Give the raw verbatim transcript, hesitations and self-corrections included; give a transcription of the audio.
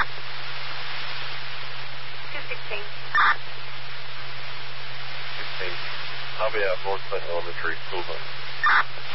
two sixteen. sixteen. I'll be out North Clinton Elementary School Bus.